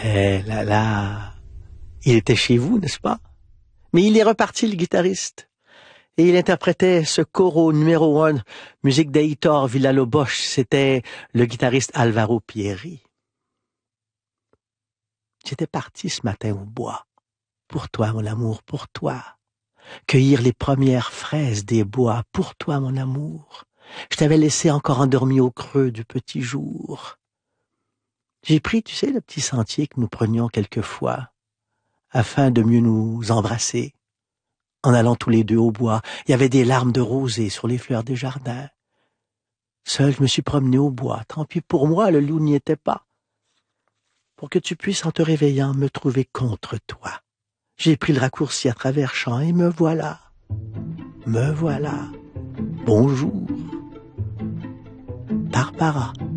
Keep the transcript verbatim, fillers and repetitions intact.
Eh là là, il était chez vous, n'est-ce pas? Mais il est reparti, le guitariste. Et il interprétait ce coro numéro un, musique d'Heitor Villa-Lobos. C'était le guitariste Alvaro Pierri. J'étais parti ce matin au bois. Pour toi, mon amour, pour toi. Cueillir les premières fraises des bois. Pour toi, mon amour. Je t'avais laissé encore endormi au creux du petit jour. J'ai pris, tu sais, le petit sentier que nous prenions quelquefois, afin de mieux nous embrasser. En allant tous les deux au bois, il y avait des larmes de rosée sur les fleurs des jardins. Seul, je me suis promené au bois. Tant pis pour moi, le loup n'y était pas. Pour que tu puisses, en te réveillant, me trouver contre toi. J'ai pris le raccourci à travers champs et me voilà. Me voilà. Bonjour. Barbara.